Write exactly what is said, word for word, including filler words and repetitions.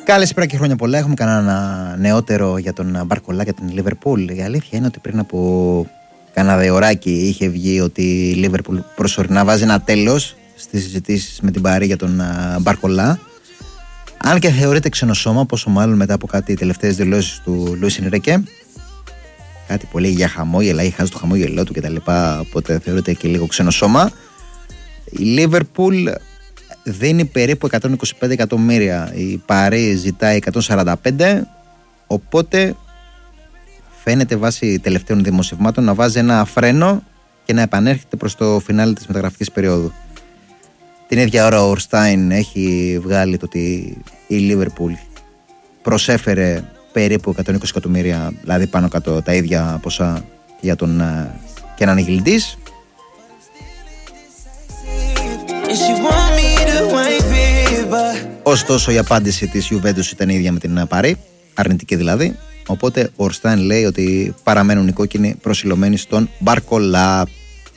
Καλησπέρα και χρόνια πολλά. Έχουμε κανένα νεότερο για τον Μπαρκολά και την Λίβερπουλ. Η αλήθεια είναι ότι πριν από κανένα δεωράκι είχε βγει ότι η Λίβερπουλ προσωρινά βάζει ένα τέλος στις συζητήσεις με την Παρί για τον Μπαρκολά. Αν και θεωρείται ξενοσώμα, πόσο μάλλον μετά από κάτι τελευταίες δηλώσεις του Λουίς Ενρίκε. Κάτι που λέει για χαμόγελα ή χάζει το χαμόγελό του κτλ. Οπότε θεωρείται και λίγο ξενοσώμα. Η Λίβερπουλ δίνει περίπου εκατόν είκοσι πέντε εκατομμύρια. Η Παρί ζητάει εκατόν σαράντα πέντε. Οπότε φαίνεται βάσει τελευταίων δημοσιευμάτων να βάζει ένα φρένο και να επανέρχεται προς το φινάλι της μεταγραφικής περίοδου. Την ίδια ώρα ο Ορστάιν έχει βγάλει το ότι η Λίβερπουλ προσέφερε περίπου εκατόν είκοσι εκατομμύρια, δηλαδή πάνω κάτω τα ίδια ποσά για τον Κέναν Ιγκλιντής. Ωστόσο η απάντηση της Juventus ήταν η ίδια με την Παρί, αρνητική δηλαδή. Οπότε ο Ορστάιν λέει ότι παραμένουν οι κόκκινοι προσιλωμένοι στον Μπαρκολά.